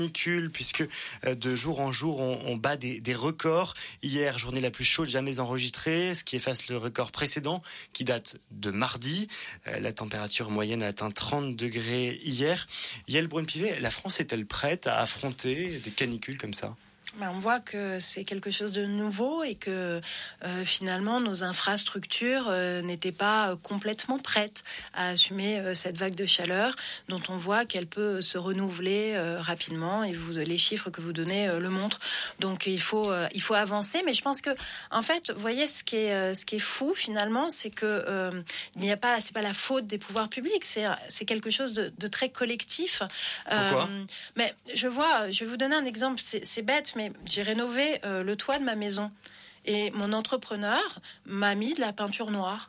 canicule, puisque de jour en jour, on bat des records. Hier, journée la plus chaude jamais enregistrée, ce qui efface le record précédent, qui date de mardi. La température moyenne a atteint 30 degrés hier. Yael Braun-Pivet, la France est-elle prête à affronter des canicules comme ça ? On voit que c'est quelque chose de nouveau et que finalement nos infrastructures n'étaient pas complètement prêtes à assumer cette vague de chaleur dont on voit qu'elle peut se renouveler rapidement et les chiffres que vous donnez le montrent. Donc il faut avancer, mais je pense que en fait, vous voyez ce qui est fou finalement, c'est que c'est pas la faute des pouvoirs publics, c'est quelque chose de très collectif. Pourquoi ? Mais je vais vous donner un exemple, c'est bête, mais j'ai rénové le toit de ma maison et mon entrepreneur m'a mis de la peinture noire.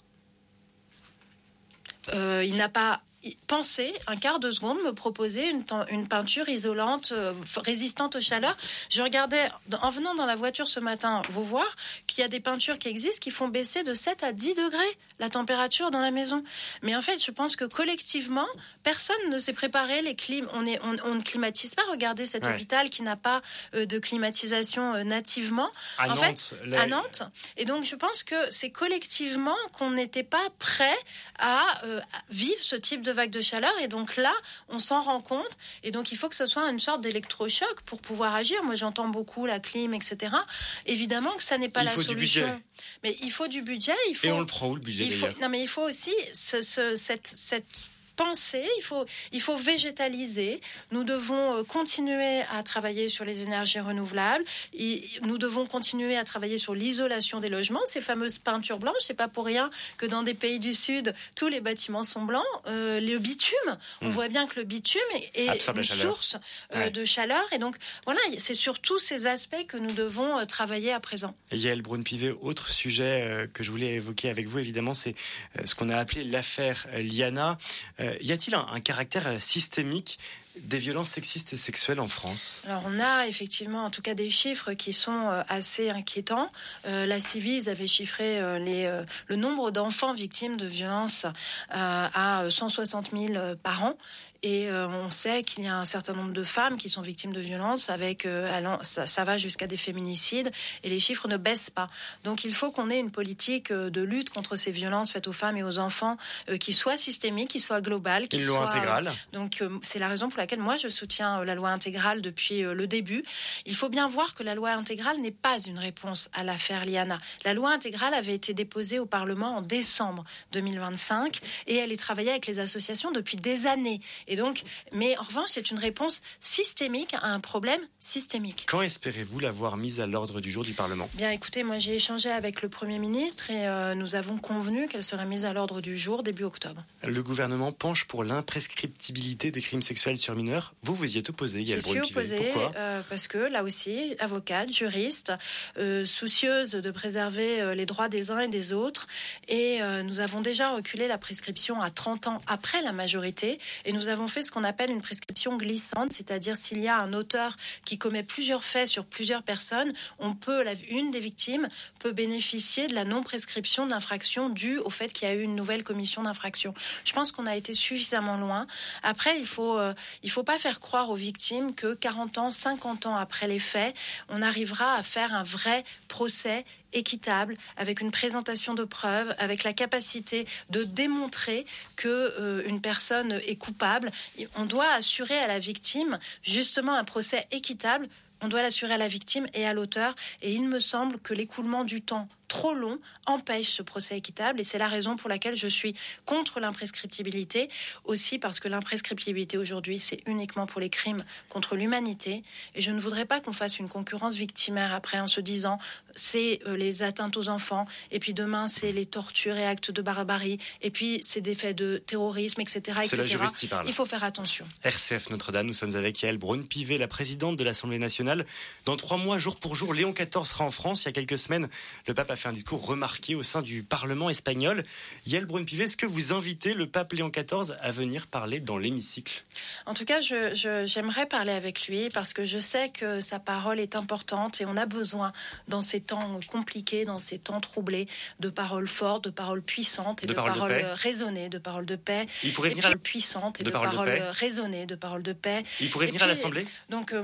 Il n'a pas pensé un quart de seconde me proposer une peinture isolante, résistante aux chaleurs. Je regardais, en venant dans la voiture ce matin, vous voir qu'il y a des peintures qui existent qui font baisser de 7 à 10 degrés la température dans la maison. Mais en fait, je pense que collectivement, personne ne s'est préparé. On ne climatise pas. Regardez cet hôpital qui n'a pas de climatisation nativement. À Nantes. Et donc, je pense que c'est collectivement qu'on n'était pas prêt à vivre ce type de vague de chaleur, et donc là on s'en rend compte, et donc il faut que ce soit une sorte d'électrochoc pour pouvoir agir. Moi j'entends beaucoup la clim, etc. Évidemment que ça n'est pas la solution, mais il faut du budget. Et on le prend où le budget d'ailleurs ? Non, mais il faut aussi cette penser, il faut végétaliser. Nous devons continuer à travailler sur les énergies renouvelables. Nous devons continuer à travailler sur l'isolation des logements. Ces fameuses peintures blanches, c'est pas pour rien que dans des pays du Sud, tous les bâtiments sont blancs. Le bitume, on voit bien que le bitume est une source de chaleur. Et donc, voilà, c'est sur tous ces aspects que nous devons travailler à présent. Yael Braun-Pivet, autre sujet que je voulais évoquer avec vous, évidemment, c'est ce qu'on a appelé l'affaire Liana. Y a-t-il un caractère systémique des violences sexistes et sexuelles en France ? Alors on a effectivement en tout cas des chiffres qui sont assez inquiétants. La Ciivise avait chiffré le nombre d'enfants victimes de violences à 160 000 par an. Et on sait qu'il y a un certain nombre de femmes qui sont victimes de violences, ça va jusqu'à des féminicides, et les chiffres ne baissent pas. Donc il faut qu'on ait une politique de lutte contre ces violences faites aux femmes et aux enfants qui soit systémique, qui soit globale, qui soit intégrale. Donc c'est la raison pour laquelle moi je soutiens la loi intégrale depuis le début. Il faut bien voir que la loi intégrale n'est pas une réponse à l'affaire Liana. La loi intégrale avait été déposée au Parlement en décembre 2025 et elle est travaillée avec les associations depuis des années. Et donc, mais en revanche, c'est une réponse systémique à un problème systémique. Quand espérez-vous l'avoir mise à l'ordre du jour du Parlement ? Bien, écoutez, moi j'ai échangé avec le Premier ministre et nous avons convenu qu'elle serait mise à l'ordre du jour début octobre. Le gouvernement penche pour l'imprescriptibilité des crimes sexuels sur mineurs. Vous y êtes opposé, Yael Braun-Pivet. Je suis opposée. Pourquoi ? Parce que là aussi, avocate, juriste, soucieuse de préserver les droits des uns et des autres, et nous avons déjà reculé la prescription à 30 ans après la majorité, et nous avons fait ce qu'on appelle une prescription glissante, c'est-à-dire s'il y a un auteur qui commet plusieurs faits sur plusieurs personnes, une des victimes peut bénéficier de la non-prescription d'infraction due au fait qu'il y a eu une nouvelle commission d'infraction. Je pense qu'on a été suffisamment loin. Après, il faut pas faire croire aux victimes que 40 ans, 50 ans après les faits, on arrivera à faire un vrai procès équitable, avec une présentation de preuves, avec la capacité de démontrer que une personne est coupable. On doit assurer à la victime justement un procès équitable. On doit l'assurer à la victime et à l'auteur. Et il me semble que l'écoulement du temps trop long empêche ce procès équitable, et c'est la raison pour laquelle je suis contre l'imprescriptibilité, aussi parce que l'imprescriptibilité aujourd'hui c'est uniquement pour les crimes contre l'humanité, et je ne voudrais pas qu'on fasse une concurrence victimaire après en se disant c'est les atteintes aux enfants, et puis demain c'est les tortures et actes de barbarie, et puis c'est des faits de terrorisme, etc. C'est la juriste qui parle. Il faut faire attention. RCF Notre-Dame, nous sommes avec Yael Braun-Pivet, la présidente de l'Assemblée nationale. Dans 3 mois, jour pour jour, Léon XIV sera en France. Il y a quelques semaines, le pape a fait un discours remarqué au sein du Parlement espagnol. Yael Braun-Pivet, est-ce que vous invitez le pape Léon XIV à venir parler dans l'hémicycle ? En tout cas, j'aimerais parler avec lui parce que je sais que sa parole est importante et on a besoin, dans ces temps compliqués, dans ces temps troublés, de paroles fortes, de paroles puissantes et de paroles raisonnées, de paroles de paix. Il pourrait venir à puissantes et de paroles raisonnées, de paroles de paix. Il pourrait venir à l'Assemblée ? Donc,